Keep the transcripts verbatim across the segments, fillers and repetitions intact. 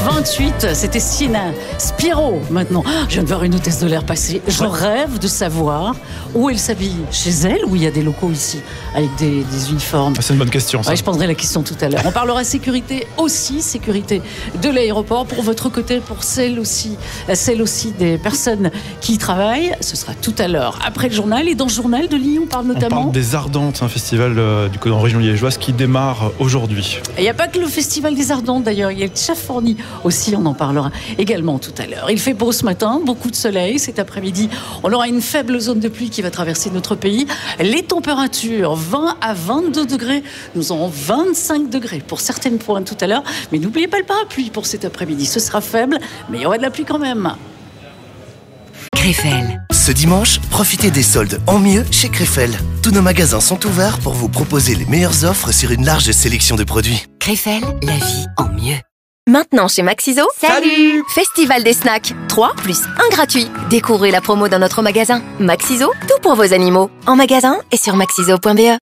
vingt-huit, c'était Siena Spiro maintenant. Je viens de voir une hôtesse de l'air passer. Je ouais. rêve de savoir où elle s'habille. Chez elle, où il y a des locaux ici, avec des, des uniformes. C'est une bonne question, ça. Ouais, je poserai la question tout à l'heure. On parlera sécurité aussi, sécurité de l'aéroport. Pour votre côté, pour celle aussi, celle aussi des personnes qui y travaillent. Ce sera tout à l'heure, après le journal. Et dans le journal de Lyon, on parle notamment... On parle des Ardentes, un festival euh, du coup, en région liégeoise qui démarre aujourd'hui. Il n'y a pas que le festival des Ardentes d'ailleurs, il y a le Chaforni aussi, on en parlera également tout à l'heure. Il fait beau ce matin, beaucoup de soleil. Cet après-midi, on aura une faible zone de pluie qui va traverser notre pays. Les températures, vingt à vingt-deux degrés. Nous aurons vingt-cinq degrés pour certaines pointes tout à l'heure. Mais n'oubliez pas le parapluie pour cet après-midi. Ce sera faible, mais il y aura de la pluie quand même. Krefel. Ce dimanche, profitez des soldes en mieux chez Krefel. Tous nos magasins sont ouverts pour vous proposer les meilleures offres sur une large sélection de produits. Krefel, la vie en mieux. Maintenant chez Maxiso, salut Festival des snacks, trois plus un gratuit. Découvrez la promo dans notre magasin. Maxiso, tout pour vos animaux. En magasin et sur maxiso point b e.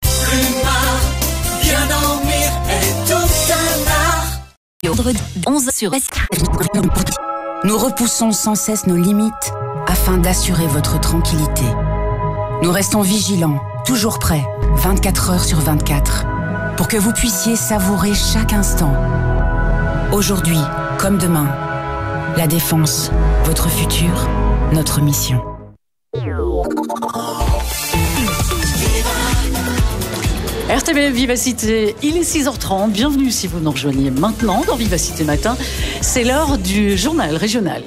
onze sur Nous repoussons sans cesse nos limites afin d'assurer votre tranquillité. Nous restons vigilants, toujours prêts, vingt-quatre heures sur vingt-quatre, pour que vous puissiez savourer chaque instant. Aujourd'hui, comme demain, la défense, votre futur, notre mission. R T B Vivacité, il est six heures trente. Bienvenue si vous nous rejoignez maintenant dans Vivacité Matin. C'est l'heure du journal régional.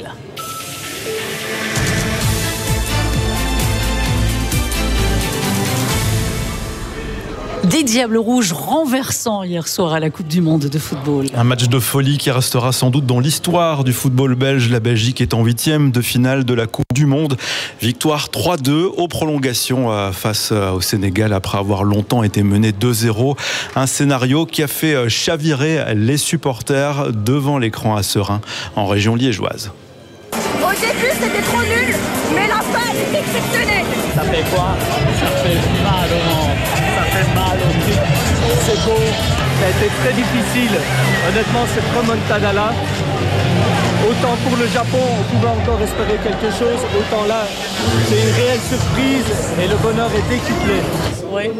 Des Diables Rouges renversants hier soir à la Coupe du Monde de football. Un match de folie qui restera sans doute dans l'histoire du football belge. La Belgique est en huitième de finale de la Coupe du Monde. Victoire trois deux aux prolongations face au Sénégal après avoir longtemps été mené deux zéro. Un scénario qui a fait chavirer les supporters devant l'écran à Seraing en région liégeoise. Au début c'était trop nul, mais la fin est exceptionnelle. Ça fait quoi? Ça fait mal au ventre, ça fait mal au pied. C'est beau, ça a été très difficile. Honnêtement, cette remontada-là, autant pour le Japon, on pouvait encore espérer quelque chose, autant là, c'est une réelle surprise et le bonheur est décuplé. Oui.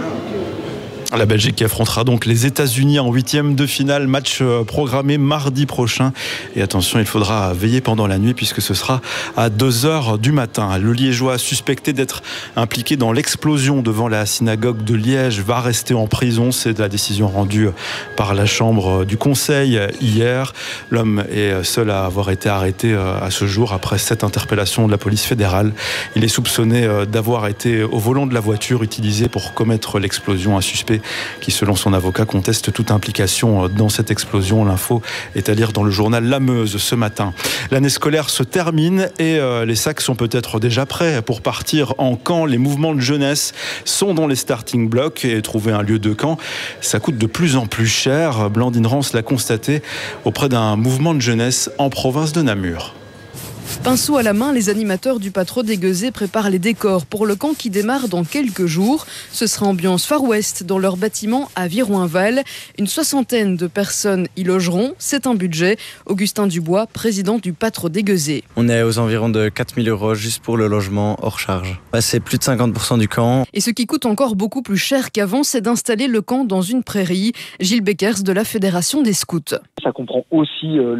La Belgique qui affrontera donc les États-Unis en huitième de finale, match programmé mardi prochain. Et attention, il faudra veiller pendant la nuit puisque ce sera à deux heures du matin. Le Liégeois suspecté d'être impliqué dans l'explosion devant la synagogue de Liège va rester en prison. C'est la décision rendue par la Chambre du Conseil hier. L'homme est seul à avoir été arrêté à ce jour après cette interpellation de la police fédérale. Il est soupçonné d'avoir été au volant de la voiture utilisée pour commettre l'explosion. Un suspect qui, selon son avocat, conteste toute implication dans cette explosion. L'info est à lire dans le journal La Meuse ce matin. L'année scolaire se termine et euh, les sacs sont peut-être déjà prêts pour partir en camp. Les mouvements de jeunesse sont dans les starting blocks et trouver un lieu de camp, ça coûte de plus en plus cher. Blandine Rance l'a constaté auprès d'un mouvement de jeunesse en province de Namur. Pinceau à la main, les animateurs du Patro des Gueusets préparent les décors pour le camp qui démarre dans quelques jours. Ce sera ambiance Far West dans leur bâtiment à Viroinval. Une soixantaine de personnes y logeront. C'est un budget. Augustin Dubois, président du Patro des Gueusets. On est aux environs de quatre mille euros juste pour le logement hors charge. C'est plus de cinquante pour cent du camp. Et ce qui coûte encore beaucoup plus cher qu'avant, c'est d'installer le camp dans une prairie. Gilles Beckers de la Fédération des Scouts. Ça comprend aussi euh,